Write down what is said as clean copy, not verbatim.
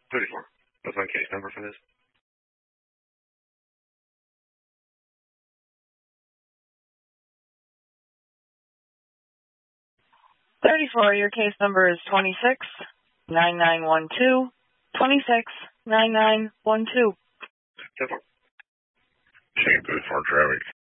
34. What's my case number for this? 34, your case number is 26-9912, 26-9912. 10-4. Same good for traffic.